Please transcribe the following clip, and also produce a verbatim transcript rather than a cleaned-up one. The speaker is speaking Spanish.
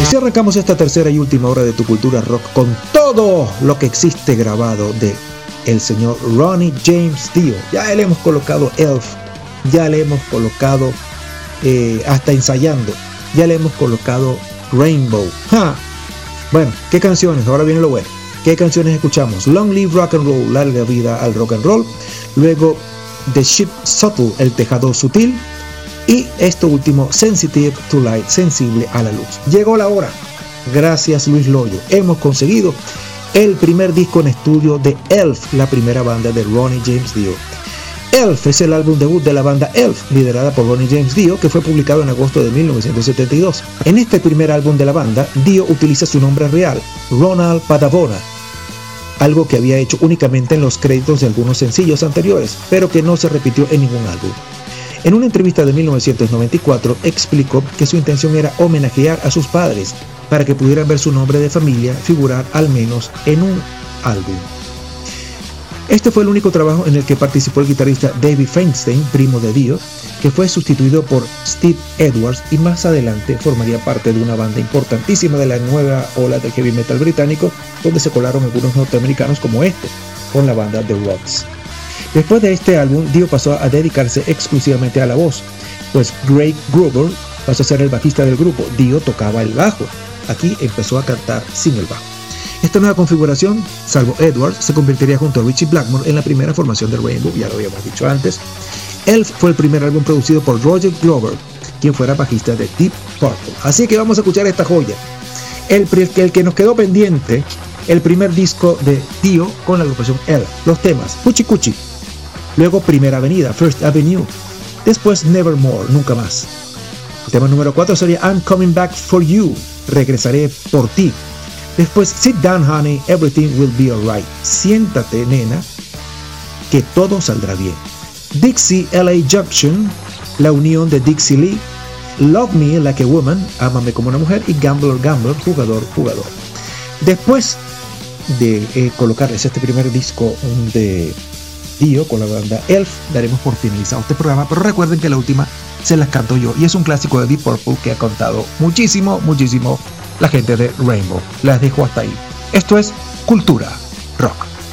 Así arrancamos esta tercera y última hora de Tu Cultura Rock con todo lo que existe grabado de el señor Ronnie James Dio. Ya le hemos colocado Elf, ya le hemos colocado eh, hasta ensayando, ya le hemos colocado Rainbow. ¡Ja! Bueno, ¿qué canciones? Ahora viene lo bueno. ¿Qué canciones escuchamos? Long Live Rock and Roll, larga vida al rock and roll. Luego The Ship Subtle, el tejado sutil. Y esto último, Sensitive to Light, sensible a la luz. Llegó la hora. Gracias, Luis Loyo. Hemos conseguido el primer disco en estudio de Elf, la primera banda de Ronnie James Dio. Elf es el álbum debut de la banda Elf, liderada por Ronnie James Dio, que fue publicado en agosto de mil novecientos setenta y dos. En este primer álbum de la banda, Dio utiliza su nombre real, Ronald Padavona, algo que había hecho únicamente en los créditos de algunos sencillos anteriores, pero que no se repitió en ningún álbum. En una entrevista de mil novecientos noventa y cuatro explicó que su intención era homenajear a sus padres para que pudieran ver su nombre de familia figurar al menos en un álbum. Este fue el único trabajo en el que participó el guitarrista David Feinstein, primo de Dio, que fue sustituido por Steve Edwards y más adelante formaría parte de una banda importantísima de la nueva ola del heavy metal británico, donde se colaron algunos norteamericanos como este, con la banda The Rocks. Después de este álbum, Dio pasó a dedicarse exclusivamente a la voz, pues Greg Gruber pasó a ser el bajista del grupo. Dio tocaba el bajo. Aquí empezó a cantar sin el bajo. Esta nueva configuración, salvo Edwards, se convertiría junto a Ritchie Blackmore en la primera formación de Rainbow, ya lo habíamos dicho antes. Elf fue el primer álbum producido por Roger Glover, quien fuera bajista de Deep Purple. Así que vamos a escuchar esta joya. El, el que nos quedó pendiente, el primer disco de Dio con la agrupación Elf. Los temas, Cuchi Cuchi. Luego Primera Avenida, First Avenue. Después Nevermore, Nunca Más. El tema número cuatro sería I'm Coming Back For You, Regresaré Por Ti. Después Sit Down Honey, Everything Will Be Alright. Siéntate, nena, que todo saldrá bien. Dixie L A Junction, la unión de Dixie Lee. Love Me Like a Woman, Ámame como una mujer. Y Gambler Gambler, Jugador Jugador. Después de eh, colocarles este primer disco de Dio con la banda Elf, daremos por finalizado este programa, pero recuerden que la última se las canto yo y es un clásico de Deep Purple que ha contado muchísimo, muchísimo la gente de Rainbow. Las dejo hasta ahí. Esto es Cultura Rock.